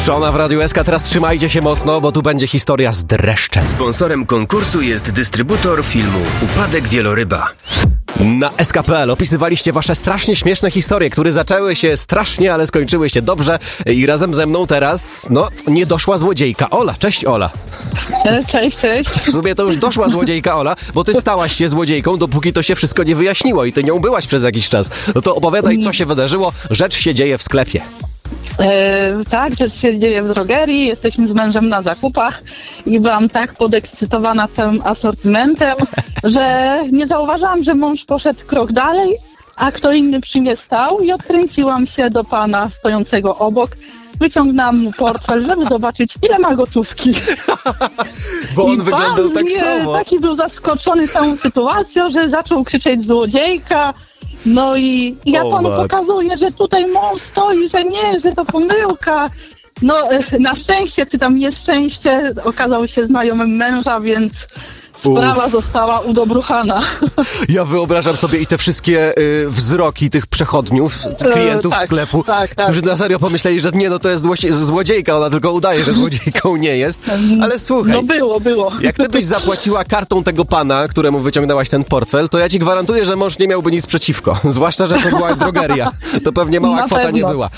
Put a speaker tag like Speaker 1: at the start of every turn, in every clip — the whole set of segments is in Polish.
Speaker 1: Szona w Radiu SK, teraz trzymajcie się mocno, bo tu będzie historia z dreszczem.
Speaker 2: Sponsorem konkursu jest dystrybutor filmu Upadek Wieloryba.
Speaker 1: Na SK.pl opisywaliście wasze strasznie śmieszne historie, które zaczęły się strasznie, ale skończyły się dobrze. I razem ze mną teraz, niedoszła złodziejka Ola. Cześć, Ola.
Speaker 3: Cześć.
Speaker 1: W sumie to już doszła złodziejka Ola, bo ty stałaś się złodziejką, dopóki to się wszystko nie wyjaśniło i ty nią byłaś przez jakiś czas. No to opowiadaj, co się wydarzyło. Rzecz się dzieje w sklepie.
Speaker 3: Tak, rzecz się dzieje w drogerii, jesteśmy z mężem na zakupach i byłam tak podekscytowana całym asortymentem, że nie zauważyłam, że mąż poszedł krok dalej, a kto inny przy mnie stał i odkręciłam się do pana stojącego obok. Wyciągnęłam mu portfel, żeby zobaczyć, ile ma gotówki.
Speaker 1: Bo on
Speaker 3: I
Speaker 1: wyglądał tak samo.
Speaker 3: Taki był zaskoczony całą sytuacją, że zaczął krzyczeć złodziejka. No i ja panu pokazuję, że tutaj mąż stoi, że nie, że to pomyłka. No na szczęście, czy tam nieszczęście, okazał się znajomym męża, więc sprawa została udobruchana.
Speaker 1: Ja wyobrażam sobie i te wszystkie wzroki tych przechodniów, klientów sklepu, którzy na serio pomyśleli, że nie, to jest złodziejka, ona tylko udaje, że złodziejką nie jest. Ale słuchaj,
Speaker 3: no było.
Speaker 1: Jak ty byś zapłaciła kartą tego pana, któremu wyciągnęłaś ten portfel, to ja ci gwarantuję, że mąż nie miałby nic przeciwko. Zwłaszcza, że to była drogeria. To pewnie mała kwota nie była.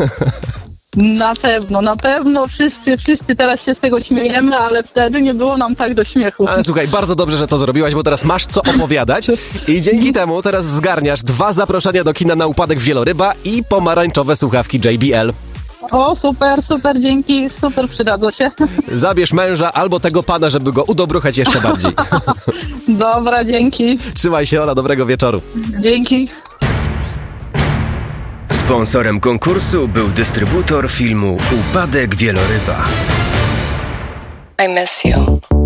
Speaker 3: Na pewno. Wszyscy teraz się z tego śmiejemy, ale wtedy nie było nam tak do śmiechu.
Speaker 1: Ale słuchaj, bardzo dobrze, że to zrobiłaś, bo teraz masz co opowiadać i dzięki temu teraz zgarniasz 2 zaproszenia do kina na Upadek Wieloryba i pomarańczowe słuchawki JBL.
Speaker 3: O, super, dzięki, super, przydadzą się.
Speaker 1: Zabierz męża albo tego pana, żeby go udobruchać jeszcze bardziej.
Speaker 3: Dobra, dzięki.
Speaker 1: Trzymaj się, Ola, dobrego wieczoru.
Speaker 3: Dzięki.
Speaker 2: Sponsorem konkursu był dystrybutor filmu Upadek Wieloryba.
Speaker 4: I miss you.